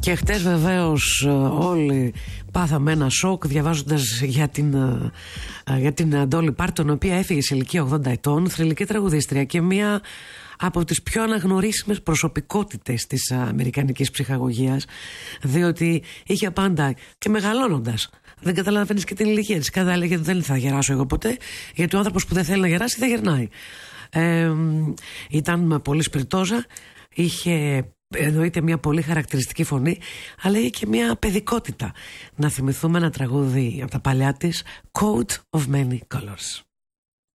Και χτες βεβαίως όλοι πάθαμε ένα σοκ διαβάζοντας για την Ντόλι Πάρτον, η οποία έφυγε σε ηλικία 80 ετών, θρυλική τραγουδίστρια και μία από τις πιο αναγνωρίσιμες προσωπικότητες της αμερικανικής ψυχαγωγίας, διότι είχε πάντα και μεγαλώνοντας, δεν καταλαβαίνεις και την ηλικία της, cada έλεγε δεν θα γεράσω εγώ ποτέ, γιατί ο άνθρωπος που δεν θέλει να γεράσει δεν γερνάει. Ήταν πολύ σπιρτόζα, είχε εννοείται μια πολύ χαρακτηριστική φωνή, αλλά είχε και μια παιδικότητα. Να θυμηθούμε ένα τραγούδι από τα παλιά της, Coat of Many Colors.